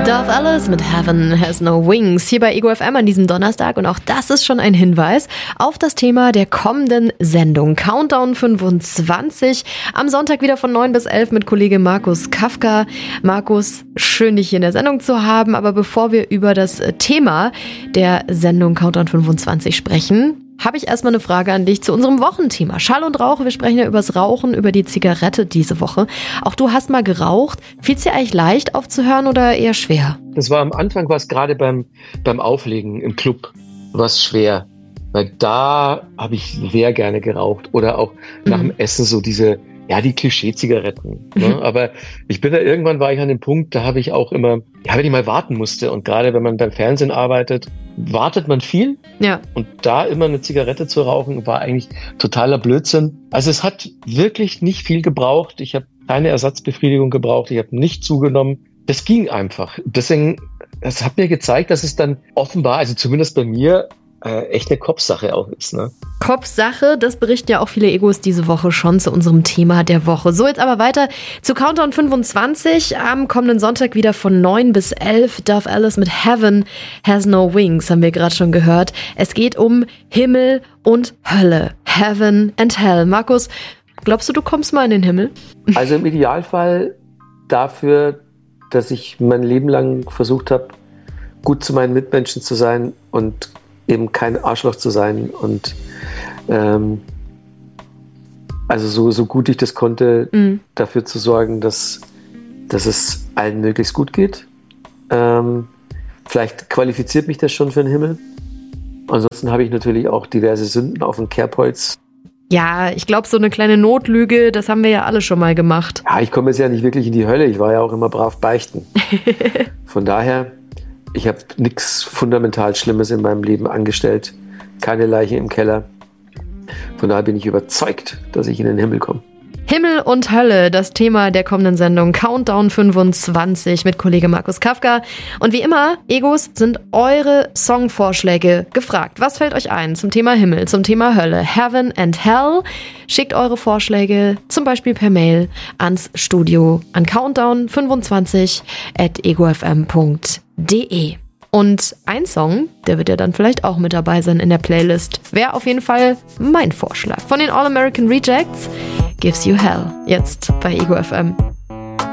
Dove Alice mit Heaven Has No Wings hier bei Ego FM an diesem Donnerstag und auch das ist schon ein Hinweis auf das Thema der kommenden Sendung Countdown 25. Am Sonntag wieder von 9 bis 11 mit Kollege Markus Kafka. Markus, schön dich hier in der Sendung zu haben, aber bevor wir über das Thema der Sendung Countdown 25 sprechen, habe ich erstmal eine Frage an dich zu unserem Wochenthema. Schall und Rauch, wir sprechen ja übers Rauchen, über die Zigarette diese Woche. Auch du hast mal geraucht. Fiel es dir eigentlich leicht aufzuhören oder eher schwer? Das war am Anfang, war es gerade beim Auflegen im Club, war es schwer. Weil da habe ich sehr gerne geraucht. Oder auch nach dem Essen so die Klischee-Zigaretten. Ne? Aber irgendwann war ich an dem Punkt, da habe ich auch immer, wenn ich mal warten musste und gerade wenn man beim Fernsehen arbeitet, wartet man viel. Ja. Und da immer eine Zigarette zu rauchen, war eigentlich totaler Blödsinn. Also es hat wirklich nicht viel gebraucht. Ich habe keine Ersatzbefriedigung gebraucht. Ich habe nicht zugenommen. Das ging einfach. Deswegen, das hat mir gezeigt, dass es dann offenbar, also zumindest bei mir, echt eine Kopfsache auch ist, ne? Kopfsache, das berichten ja auch viele Egos diese Woche schon zu unserem Thema der Woche. So, jetzt aber weiter zu Countdown 25. Am kommenden Sonntag wieder von 9 bis 11. Dove Alice mit Heaven Has No Wings, haben wir gerade schon gehört. Es geht um Himmel und Hölle. Heaven and Hell. Markus, glaubst du kommst mal in den Himmel? Also im Idealfall dafür, dass ich mein Leben lang versucht habe, gut zu meinen Mitmenschen zu sein und eben kein Arschloch zu sein und also so gut ich das konnte, dafür zu sorgen, dass es allen möglichst gut geht. Vielleicht qualifiziert mich das schon für den Himmel. Ansonsten habe ich natürlich auch diverse Sünden auf dem Kerbholz. Ja, ich glaube, so eine kleine Notlüge, das haben wir ja alle schon mal gemacht. Ja, ich komme jetzt ja nicht wirklich in die Hölle. Ich war ja auch immer brav beichten. Von daher, ich habe nichts fundamental Schlimmes in meinem Leben angestellt. Keine Leiche im Keller. Von daher bin ich überzeugt, dass ich in den Himmel komme. Himmel und Hölle, das Thema der kommenden Sendung Countdown 25 mit Kollege Markus Kafka. Und wie immer, Egos, sind eure Songvorschläge gefragt. Was fällt euch ein zum Thema Himmel, zum Thema Hölle, Heaven and Hell? Schickt eure Vorschläge zum Beispiel per Mail ans Studio an countdown25@egofm.de. Und ein Song, der wird ja dann vielleicht auch mit dabei sein in der Playlist, wäre auf jeden Fall mein Vorschlag. Von den All American Rejects, Gives You Hell, jetzt bei Ego FM.